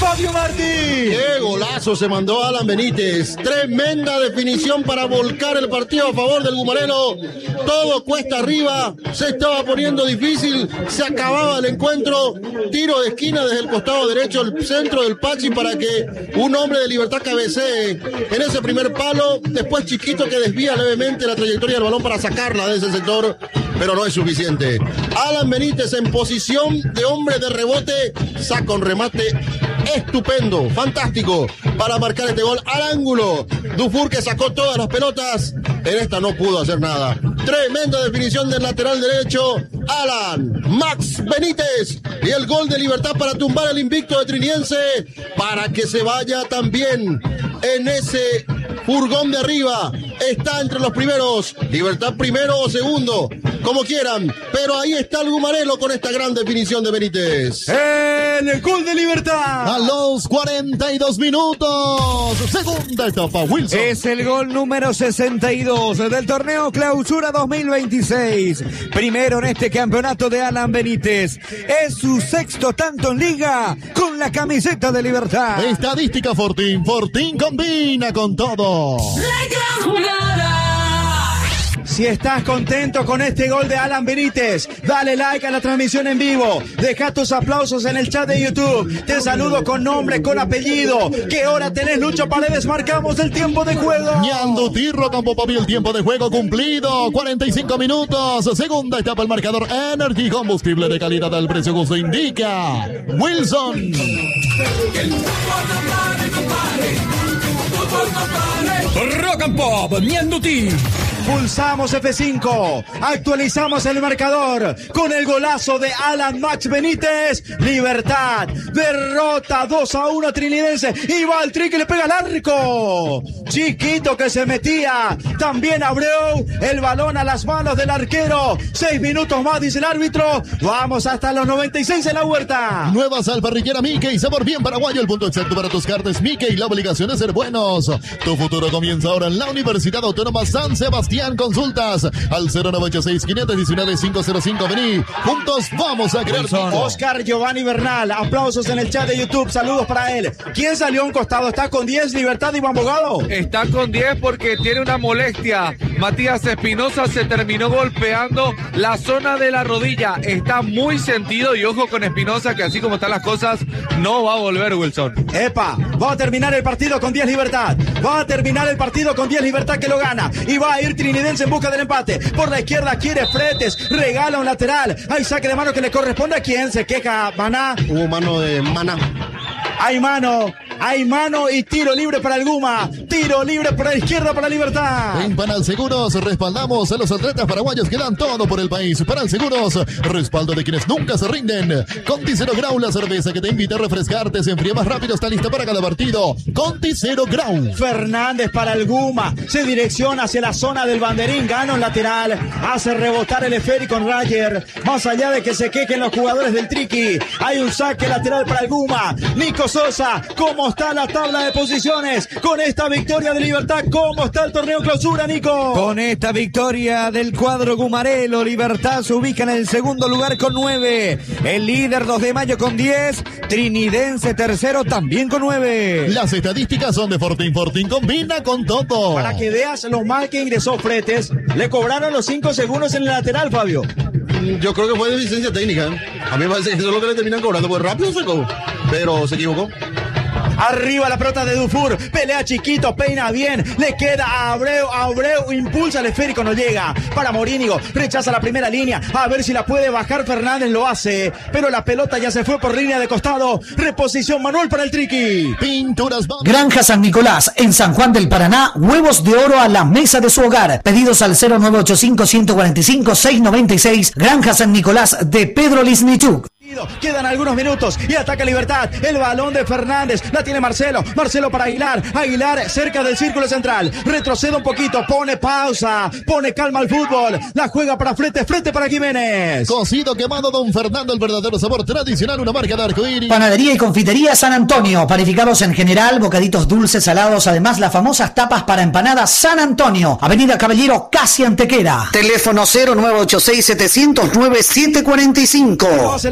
Fabio Martí. ¡Qué golazo se mandó Alan Benítez! Tremenda definición para volcar el partido a favor del Gumarelo. Todo cuesta arriba, se estaba poniendo difícil, se acababa el encuentro. Tiro de esquina desde el costado derecho, el centro del Pachi para que un hombre de Libertad cabecee en ese primer palo. Después Chiquito que desvía levemente la trayectoria del balón para sacarla de ese sector, pero no es suficiente. Alan Benítez en posición de hombre de rebote, saca un remate estupendo, fantástico, para marcar este gol al ángulo. Dufour que sacó todas las pelotas, en esta no pudo hacer nada. Tremenda definición del lateral derecho, Alan Max Benítez, y el gol de Libertad para tumbar el invicto de Trinidense, para que se vaya también en ese furgón de arriba. Está entre los primeros, Libertad primero o segundo, como quieran, pero ahí está el Gumarelo con esta gran definición de Benítez. El gol de Libertad a los 42 minutos, segunda etapa, Wilson. Es el gol número 62 del torneo Clausura 2026, primero en este campeonato de Alan Benítez, es su sexto tanto en liga con la camiseta de Libertad. Estadística Fortín combina con todo. Si estás contento con este gol de Alan Benítez, dale like a la transmisión en vivo, deja tus aplausos en el chat de YouTube, te saludo con nombre, con apellido. ¿Qué hora tenés, Lucho Paredes? Marcamos el tiempo de juego. Ñando Tirro con Popovi, el tiempo de juego cumplido, 45 minutos, segunda etapa, el marcador Energy, combustible de calidad al precio justo indica Wilson. Rock and Pop, Ñando Tirro. Pulsamos F5, actualizamos el marcador con el golazo de Alan Max Benítez. Libertad derrota 2-1 a Trinidense y va al trick y le pega al arco. Chiquito que se metía, también Abreu, el balón a las manos del arquero. 6 minutos más, dice el árbitro. Vamos hasta los 96 en la Huerta. Nueva sal parrillera Mickey, sabor bien paraguayo, el punto exacto para tus carnes Mickey, la obligación es ser buenos. Tu futuro comienza ahora en la Universidad Autónoma San Sebastián. Consultas al 0986-519-505. Vení, juntos vamos a crear. Oscar Giovanni Bernal, aplausos en el chat de YouTube, saludos para él. ¿Quién salió a un costado? ¿Está con 10 Libertad Iván Bogado? Está con 10 porque tiene una molestia. Matías Espinosa se terminó golpeando la zona de la rodilla. Está muy sentido y ojo con Espinosa que así como están las cosas no va a volver, Wilson. Epa, va a terminar el partido con 10 Libertad. Va a terminar el partido con 10 Libertad que lo gana. Y va a ir Trinidense en busca del empate. Por la izquierda quiere Fretes, regala un lateral. Hay saque de mano que le corresponde a quien se queja. Maná. Hubo mano de Maná. Hay mano y tiro libre para el Guma. Tiro libre por la izquierda para Libertad. En Panal Seguros respaldamos a los atletas paraguayos que dan todo por el país. Panal Seguros, respaldo de quienes nunca se rinden. Conti Cero Grau, la cerveza que te invita a refrescarte, se enfría más rápido, está lista para cada partido. Conti Cero Grau. Fernández para el Guma, se direcciona hacia la zona del banderín, gana un lateral, hace rebotar el esférico en Rayer. Más allá de que se quejen los jugadores del Triqui, hay un saque lateral para el Guma. Nico Sosa, ¿cómo está la tabla de posiciones? Con esta victoria de Libertad, ¿cómo está el torneo Clausura, Nico? Con esta victoria del cuadro Gumarelo, Libertad se ubica en el segundo lugar con 9. El líder 2 de mayo con 10. Trinidense tercero también con 9. Las estadísticas son de Fortín combina con todo. Para que veas lo mal que ingresó Fretes, le cobraron los 5 segundos en el lateral, Fabio. Yo creo que fue de licencia técnica. A mí me parece que eso es lo que le terminan cobrando, pues rápido sacó, pero se equivocó. Arriba la pelota de Dufour, pelea Chiquito, peina bien, le queda a Abreu impulsa el esférico, no llega, para Morínigo, rechaza la primera línea, a ver si la puede bajar Fernández, lo hace, pero la pelota ya se fue por línea de costado, reposición Manuel para el Triqui. Pinturas Granja San Nicolás, en San Juan del Paraná, huevos de oro a la mesa de su hogar, pedidos al 0985-145-696, Granja San Nicolás de Pedro Lisnichuk. Quedan algunos minutos y ataca Libertad. El balón de Fernández. La tiene Marcelo. Marcelo para Aguilar. Aguilar cerca del círculo central. Retrocede un poquito. Pone pausa. Pone calma al fútbol. La juega para Frete. Frete para Jiménez. Cocido quemado Don Fernando. El verdadero sabor tradicional. Una marca de arcoíris. Panadería y confitería San Antonio. Panificados en general. Bocaditos dulces, salados. Además, las famosas tapas para empanadas San Antonio. Avenida Caballero, casi Antequera. Teléfono 0986-700-9745. El arquero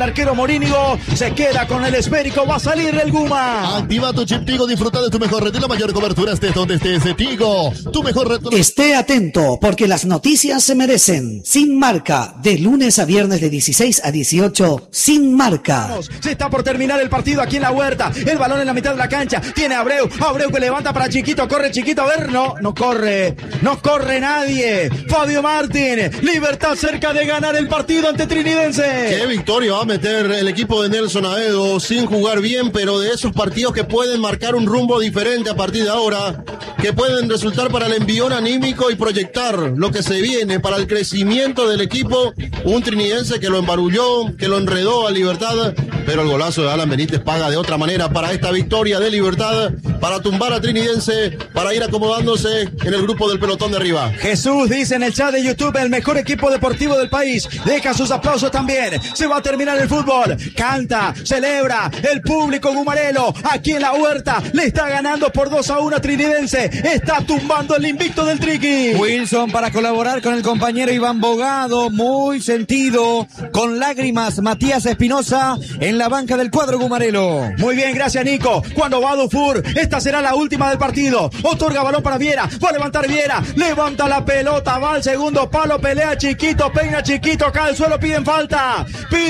Morínigo se queda con el esférico, va a salir el Guma. Activa tu chip Tigo, disfruta de tu mejor red y la mayor cobertura estés donde estés. Tigo, tu mejor red. Esté atento porque las noticias se merecen. Sin Marca, de lunes a viernes de 16 a 18, Sin Marca. Se está por terminar el partido aquí en la Huerta. El balón en la mitad de la cancha. Tiene Abreu que levanta para Chiquito. Corre Chiquito, a ver, no corre nadie. Fabio Martín, Libertad cerca de ganar el partido ante Trinidense. Qué victoria va a meter el equipo de Nelson Aedo, sin jugar bien, pero de esos partidos que pueden marcar un rumbo diferente a partir de ahora, que pueden resultar para el envión anímico y proyectar lo que se viene para el crecimiento del equipo. Un trinidense que lo embarulló, que lo enredó a Libertad, pero el golazo de Alan Benítez paga de otra manera para esta victoria de Libertad, para tumbar a Trinidense, para ir acomodándose en el grupo del pelotón de arriba. Jesús dice en el chat de YouTube, el mejor equipo deportivo del país. Deja sus aplausos también. Se va a terminar el fútbol. Canta, celebra el público gumarelo. Aquí en la Huerta le está ganando por 2-1 a Trinidense. Está tumbando el invicto del Triqui. Wilson para colaborar con el compañero Iván Bogado. Muy sentido. Con lágrimas, Matías Espinosa en la banca del cuadro gumarelo. Muy bien, gracias Nico. Cuando va Dufour, esta será la última del partido. Otorga balón para Viera. Va a levantar Viera. Levanta la pelota. Va al segundo palo. Pelea Chiquito. Peina Chiquito. Cae al suelo. Piden falta.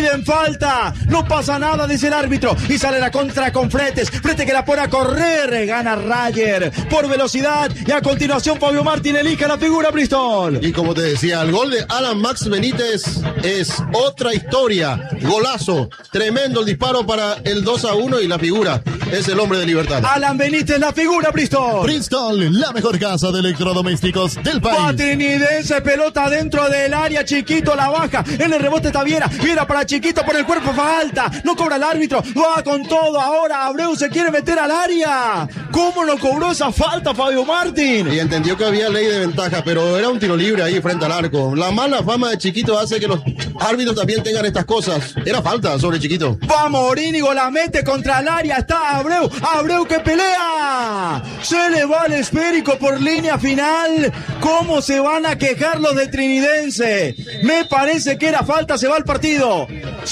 No pasa nada, dice el árbitro. Y sale la contra con Fretes. Fretes que la pone a correr. Gana Rayer por velocidad. Y a continuación Fabio Martín elige la figura Bristol. Y como te decía, el gol de Alan Max Benítez es otra historia. Golazo. Tremendo el disparo para el 2-1 y la figura es el hombre de Libertad. Alan Benítez, la figura Bristol. Bristol, la mejor casa de electrodomésticos del país. Trinidense, pelota dentro del área. Chiquito la baja. En el rebote está Viera. Viera para Chiquito por el cuerpo, falta. No cobra el árbitro. Va con todo. Ahora Abreu se quiere meter al área. ¿Cómo no cobró esa falta Fabio Martín? Y entendió que había ley de ventaja, pero era un tiro libre ahí frente al arco. La mala fama de Chiquito hace que los árbitros también tengan estas cosas. Era falta sobre Chiquito. Va Morínigo, la mete contra el área. Está Abreu. Abreu que pelea. Se le va el esférico por línea final. ¿Cómo se van a quejar los de Trinidense? Me parece que era falta. Se va al partido.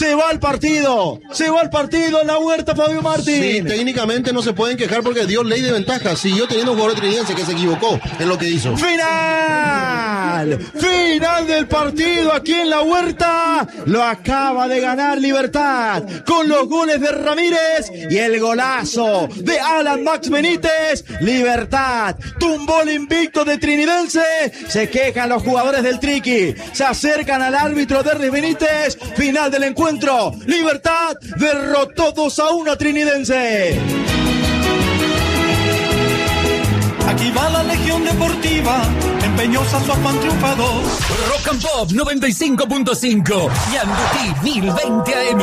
En la Huerta Fabio Martín. Sí, técnicamente no se pueden quejar porque dio ley de ventaja. Siguió teniendo un jugador trinidense que se equivocó en lo que hizo. Final del partido aquí en la Huerta. Lo acaba de ganar Libertad con los goles de Ramírez y el golazo de Alan Max Benítez. Libertad tumbó el invicto de Trinidense. Se quejan los jugadores del Triqui. Se acercan al árbitro de Benítez. Final del encuentro. Libertad derrotó 2-1 a Trinidense. Aquí va la Legión Deportiva, empeñosa su afán triunfador. Rock and Pop 95.5 y Andutí 1020 AM.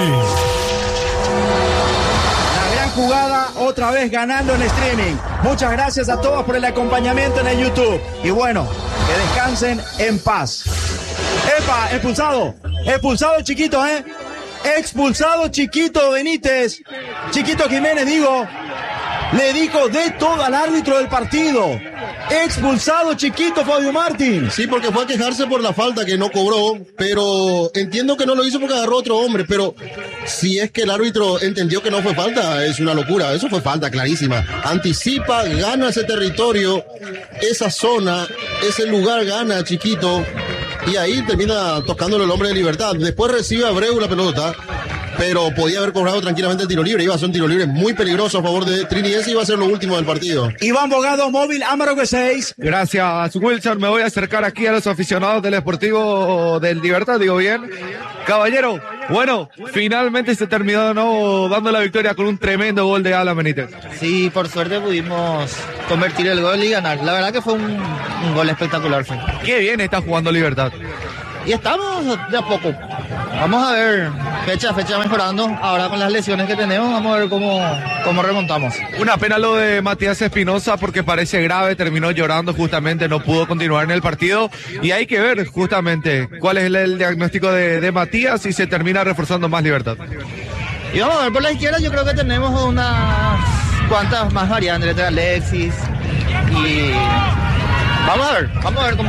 La gran jugada, otra vez ganando en streaming. Muchas gracias a todos por el acompañamiento en el YouTube. Y bueno, que descansen en paz. ¡Epa! Expulsado Chiquito, expulsado Chiquito Benítez. Chiquito Jiménez, le dijo de todo al árbitro del partido. Expulsado Chiquito Fabio Martín. Sí, porque fue a quejarse por la falta que no cobró, pero entiendo que no lo hizo porque agarró a otro hombre, pero si es que el árbitro entendió que no fue falta, es una locura. Eso fue falta clarísima. Anticipa, gana ese territorio, esa zona, ese lugar gana Chiquito, y ahí termina tocándole el hombre de Libertad. Después recibe a Abreu la pelota, pero podía haber cobrado tranquilamente el tiro libre. Iba a ser un tiro libre muy peligroso a favor de Trinidense y iba a ser lo último del partido. Iván Bogado, móvil, Amargo 6. Gracias, Wilson. Me voy a acercar aquí a los aficionados del Sportivo del Libertad, digo bien. Caballero, bueno, finalmente se terminó dando la victoria con un tremendo gol de Alan Benítez. Sí, por suerte pudimos convertir el gol y ganar. La verdad que fue un gol espectacular. Qué bien está jugando Libertad. Y estamos de a poco. Vamos a ver, fecha mejorando. Ahora con las lesiones que tenemos, vamos a ver cómo remontamos. Una pena lo de Matías Espinosa porque parece grave, terminó llorando justamente, no pudo continuar en el partido. Y hay que ver justamente cuál es el diagnóstico de Matías y se termina reforzando más Libertad. Y vamos a ver por la izquierda, yo creo que tenemos unas cuantas más variantes entre Alexis y... Vamos a ver cómo va.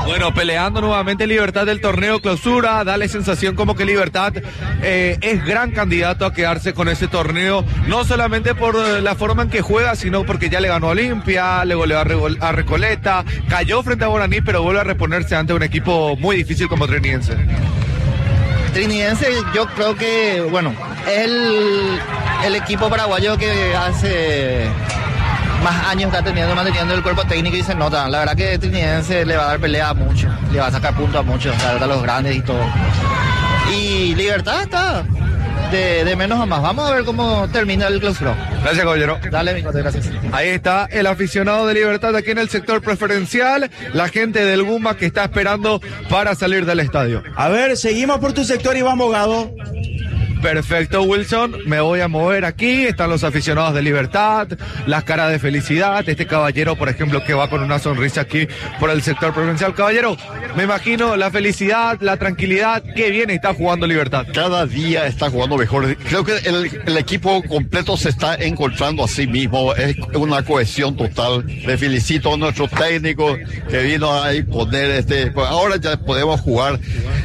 Bueno, peleando nuevamente Libertad del torneo clausura, da la sensación como que Libertad es gran candidato a quedarse con ese torneo, no solamente por la forma en que juega, sino porque ya le ganó a Olimpia, le goleó a Recoleta, cayó frente a Guaraní, pero vuelve a reponerse ante un equipo muy difícil como Trinidense. Trinidense, yo creo que, bueno, es el equipo paraguayo que hace más años está manteniendo el cuerpo técnico y se nota. La verdad que Trinidense le va a dar pelea a muchos, le va a sacar puntos a muchos, a los grandes y todo. Y Libertad está de menos a más. Vamos a ver cómo termina el clausura. Gracias, caballero. Dale, Micote, gracias. Ahí está el aficionado de Libertad aquí en el sector preferencial, la gente del Gumba que está esperando para salir del estadio. A ver, seguimos por tu sector, Iván Bogado. Perfecto, Wilson, me voy a mover aquí, están los aficionados de Libertad, las caras de felicidad, este caballero, por ejemplo, que va con una sonrisa aquí por el sector provincial. Caballero, me imagino la felicidad, la tranquilidad, qué bien está jugando Libertad. Cada día está jugando mejor, creo que el equipo completo se está encontrando a sí mismo, es una cohesión total. Le felicito a nuestro técnico que vino a imponer ahora ya podemos jugar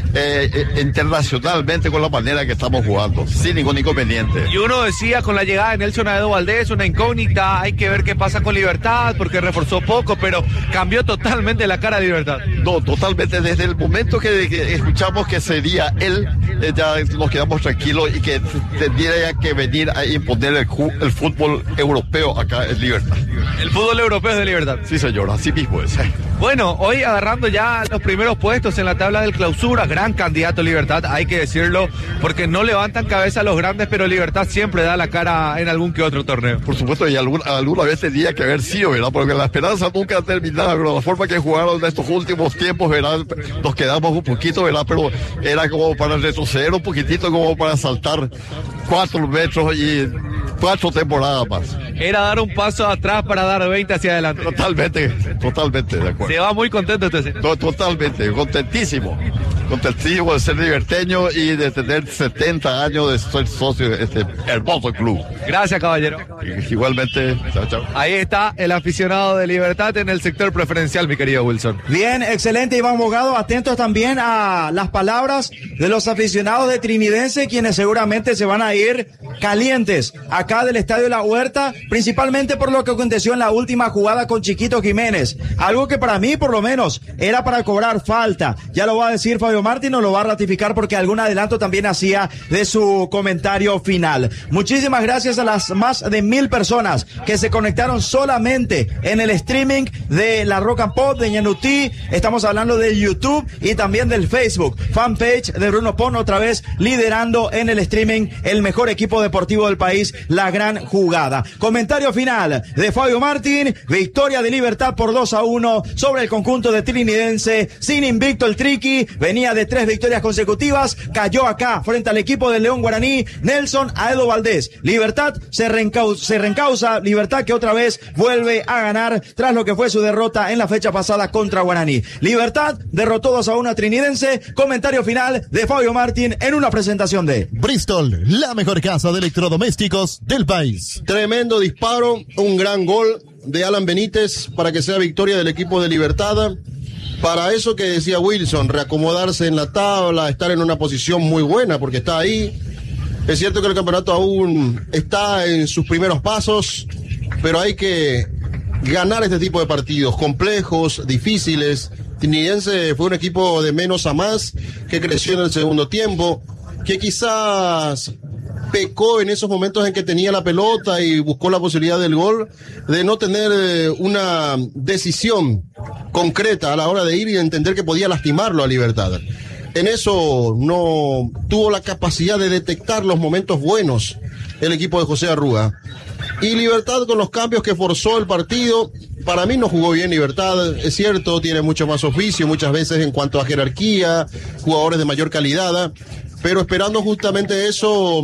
internacionalmente con la manera que estamos jugando, sin ningún inconveniente. Y uno decía con la llegada de Nelson Aedo Valdés, una incógnita, hay que ver qué pasa con Libertad, porque reforzó poco, pero cambió totalmente la cara de Libertad. No, totalmente, desde el momento que escuchamos que sería él, ya nos quedamos tranquilos y que tendría que venir a imponer el fútbol europeo acá en Libertad. El fútbol europeo es de Libertad. Sí, señor, así mismo es. Bueno, hoy agarrando ya los primeros puestos en la tabla del clausura, gran candidato Libertad, hay que decirlo, porque no levantan cabeza a los grandes, pero Libertad siempre da la cara en algún que otro torneo. Por supuesto, y alguna vez tendría que haber sido, ¿verdad? Porque la esperanza nunca ha terminado, pero la forma que jugaron en estos últimos tiempos, ¿verdad? Nos quedamos un poquito, ¿verdad? Pero era como para retroceder un poquitito, como para saltar 4 metros y 4 temporadas más. Era dar un paso atrás para dar 20 hacia adelante. Totalmente, de acuerdo. Se va muy contento usted. Totalmente, contentísimo de ser liberteño y de tener 70 años de ser socio de este hermoso club. Gracias, caballero. Igualmente, chao. Ahí está el aficionado de Libertad en el sector preferencial, mi querido Wilson. Bien, excelente, Iván Bogado. Atentos también a las palabras de los aficionados de Trinidense, quienes seguramente se van a ir calientes acá del Estadio La Huerta, principalmente por lo que aconteció en la última jugada con Chiquito Jiménez. Algo que para mí, por lo menos, era para cobrar falta. Ya lo va a decir Fabio Martín, o lo va a ratificar porque algún adelanto también hacía de su comentario final. Muchísimas gracias a las más de 1000 personas que se conectaron solamente en el streaming de La Rock and Pop de Ñanutí. Estamos hablando del YouTube y también del Facebook. Fanpage de Bruno Pon, otra vez liderando en el streaming el mejor equipo deportivo del país, La Gran Jugada. Comentario final de Fabio Martín. Victoria de Libertad por 2-1 sobre el conjunto de Trinidense. Sin invicto el Triqui, venía de 3 victorias consecutivas, cayó acá frente al equipo del León Guaraní. Nelson Aedo Valdés. Libertad se reencausa, Libertad que otra vez vuelve a ganar tras lo que fue su derrota en la fecha pasada contra Guaraní. Libertad derrotó 2-1 a Trinidense. Comentario final de Fabio Martín en una presentación de Bristol, la mejor casa de electrodomésticos del país. Tremendo disparo, un gran gol de Alan Benítez para que sea victoria del equipo de Libertad. Para eso que decía Wilson, reacomodarse en la tabla, estar en una posición muy buena porque está ahí. Es cierto que el campeonato aún está en sus primeros pasos, pero hay que ganar este tipo de partidos complejos, difíciles. Trinidense fue un equipo de menos a más que creció en el segundo tiempo, que quizás pecó en esos momentos en que tenía la pelota y buscó la posibilidad del gol, de no tener una decisión concreta a la hora de ir y de entender que podía lastimarlo a Libertad. En eso no tuvo la capacidad de detectar los momentos buenos el equipo de José Arruga. Y Libertad, con los cambios que forzó el partido, para mí no jugó bien Libertad, es cierto, tiene mucho más oficio muchas veces en cuanto a jerarquía, jugadores de mayor calidad, pero esperando justamente eso